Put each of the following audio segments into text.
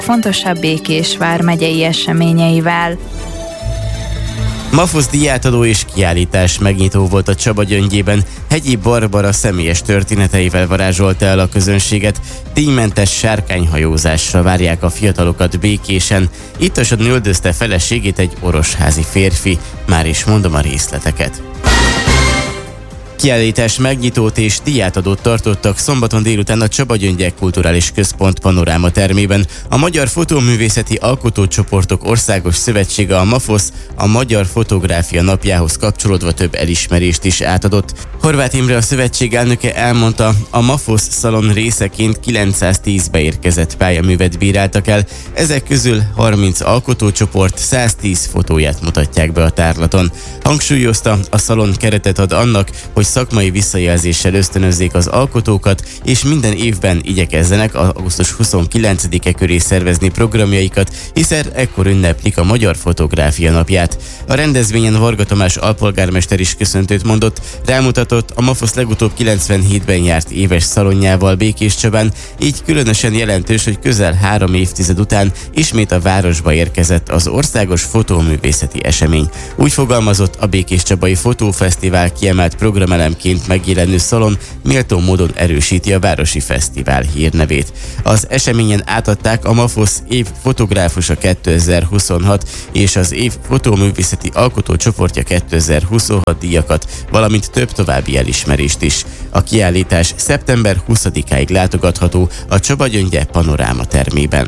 Fontosabb Békés vármegyei eseményeivel. Mafosz díjátadó és kiállítás megnyitó volt a Csaba Gyöngyében. Hegyi Barbara személyes történeteivel varázsolta el a közönséget. Díjmentes sárkányhajózásra várják a fiatalokat Békésen. Ittasan üldözte feleségét egy orosházi férfi. Már is mondom a részleteket. Kiállítás megnyitót és díjátadót tartottak szombaton délután a Csaba Gyöngyek Kulturális Központ Panoráma termében. A Magyar Fotóművészeti Alkotócsoportok Országos Szövetsége, a Mafosz, a Magyar Fotográfia Napjához kapcsolódva több elismerést is átadott. Horváth Imre, a szövetség elnöke elmondta, a Mafosz szalon részeként 910 beérkezett pályaművet bíráltak el, ezek közül 30 alkotócsoport 110 fotóját mutatják be a tárlaton. Hangsúlyozta, a szalon keretet ad annak, hogy szakmai visszajelzéssel ösztönözzék az alkotókat, és minden évben igyekezzenek augusztus 29-e köré szervezni programjaikat, hiszen ekkor ünneplik a Magyar Fotográfia Napját. A rendezvényen Varga Tamás alpolgármester is köszöntőt mondott, rámutatott, a Mafosz legutóbb 97-ben járt éves szalonjával Békéscsabán, így különösen jelentős, hogy közel 3 évtized után ismét a városba érkezett az országos fotóművészeti esemény. Úgy fogalmazott, a Békéscsabai Fotófesztivál kiemelt programelemként megjelenő szalon méltó módon erősíti a városi fesztivál hírnevét. Az eseményen átadták a Mafosz év fotográfusa 2026 és az év fotóművészeti alkotócsoportja 2026 díjakat, valamint több további elismerést is. A kiállítás szeptember 20-áig látogatható a Csaba Gyöngye Panoráma termében.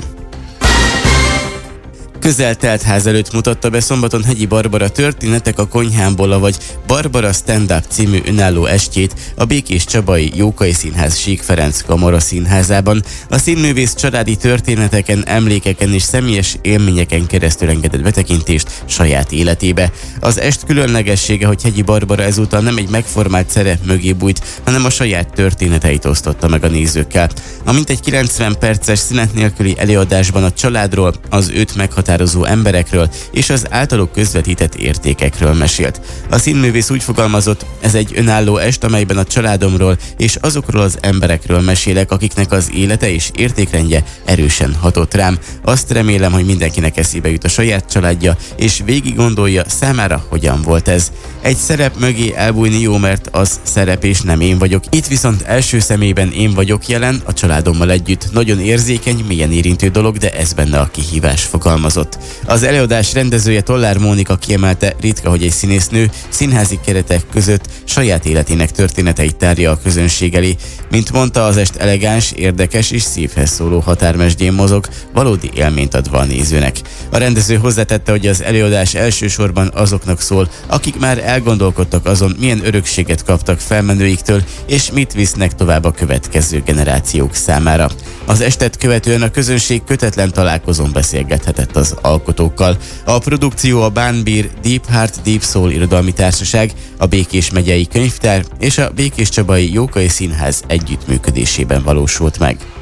Közel-telt ház előtt mutatta be szombaton Hegyi Barbara Történetek a konyhámból, vagy Barbara Stand-up című önálló estjét a Békéscsabai Jókai Színház Sík Ferenc Kamara Színházában. A színművész családi történeteken, emlékeken és személyes élményeken keresztül engedett betekintést saját életébe. Az est különlegessége, hogy Hegyi Barbara ezúttal nem egy megformált szerep mögé bújt, hanem a saját történeteit osztotta meg a nézőkkel. A mintegy 90 perces szünet nélküli előadásban a családról, az őt meghatározó emberekről és az általuk közvetített értékekről mesélt. A színművész úgy fogalmazott, ez egy önálló est, amelyben a családomról és azokról az emberekről mesélek, akiknek az élete és értékrendje erősen hatott rám. Azt remélem, hogy mindenkinek eszébe jut a saját családja, és végig gondolja, számára hogyan volt ez. Egy szerep mögé elbújni jó, mert az szerep és nem én vagyok. Itt viszont első személyben én vagyok jelen, a családommal együtt. Nagyon érzékeny, mélyen érintő dolog, de ez benne a kihívás, fogalmazott. Az előadás rendezője Tollár Mónika kiemelte, ritka, hogy egy színésznő színházi keretek között saját életének történeteit tárja a közönség elé. Mint mondta, az est elegáns, érdekes és szívhez szóló határmesdjén mozog, valódi élményt adva a nézőnek. A rendező hozzátette, hogy az előadás elsősorban azoknak szól, akik már elgondolkodtak azon, milyen örökséget kaptak felmenőiktől, és mit visznek tovább a következő generációk számára. Az estet követően a közönség kötetlen találkozón beszélgethetett az alkotókkal. A produkció a Bánbír Deep Heart Deep Soul irodalmi társaság, a Békés megyei könyvtár és a Békéscsabai Jókai Színház együttműködésében valósult meg.